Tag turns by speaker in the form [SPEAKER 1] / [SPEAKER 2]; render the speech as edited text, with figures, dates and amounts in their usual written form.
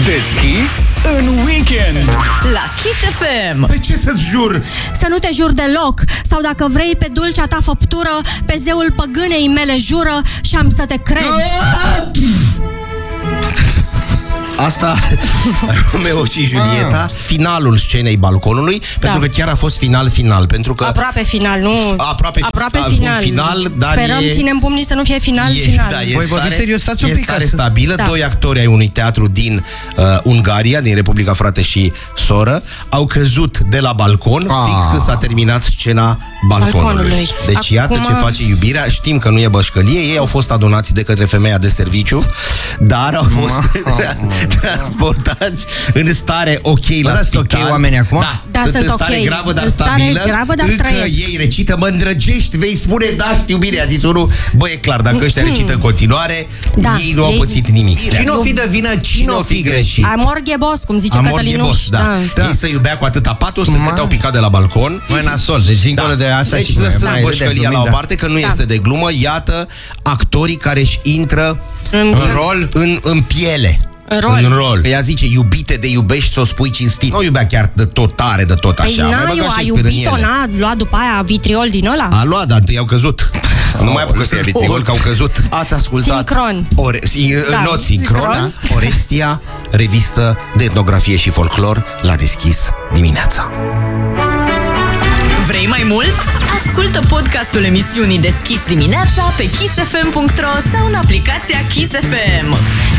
[SPEAKER 1] Deschis în weekend
[SPEAKER 2] la Kiss FM.
[SPEAKER 3] Pe ce să-ți jur?
[SPEAKER 4] Să nu te jur deloc. Sau dacă vrei, pe dulcea ta făptură, pe zeul păgânei mele jură și am să te cred.
[SPEAKER 3] Asta, Romeo și Julieta, finalul scenei balconului, pentru că chiar a fost final, pentru că...
[SPEAKER 4] Aproape final, nu? Aproape final.
[SPEAKER 3] Dar
[SPEAKER 4] sperăm, ținem pumnii să nu fie final.
[SPEAKER 3] Da,
[SPEAKER 5] voi vorbi serios, stați un pic.
[SPEAKER 3] Stare stabilă, doi actori ai unui teatru din Ungaria, din Republica Frate și Soră, au căzut de la balcon fix când s-a terminat scena balconului. Deci iată ce face iubirea. Știm că nu e bășcălie, ei au fost adunați de către femeia de serviciu, dar au fost transportați în stare ok la spital.
[SPEAKER 5] Ok oamenii acum?
[SPEAKER 4] Da,
[SPEAKER 3] sunt în stare gravă, dar stabilă. Încă ei recită, mă îndrăgești, vei spune da, știu bine, a zis unul. Bă, e clar, dacă ăștia recită în continuare, ei nu au pățit nimic.
[SPEAKER 5] Cine o fi de vină, cine o fi greșit?
[SPEAKER 4] Amor ghebos, cum zice Cătălinuș.
[SPEAKER 3] Ei să iubea cu atâta patos, să cât au picat de la balcon.
[SPEAKER 5] Măi, nasol, deci dincolo de asta.
[SPEAKER 3] Deci lăsăm bășcălia la o parte, că nu este de glumă. Iată actorii care își intră în rol, în piele. În rol. Ea zice, iubite de iubești, să o spui cinstit. Nu iubea chiar de tot tare, de tot așa.
[SPEAKER 4] A iubit-o, n-a luat după aia vitriol din ăla?
[SPEAKER 3] A luat, dar întâi au căzut. Nu mai apucă să ia vitriol, că au căzut. Ați ascultat
[SPEAKER 4] Sincron.
[SPEAKER 3] Not sincron. Orestia, revistă de etnografie și folclor, la Deschis dimineața.
[SPEAKER 2] Vrei mai mult? Ascultă podcastul emisiunii Deschis dimineața pe kissfm.ro sau în aplicația Kiss FM.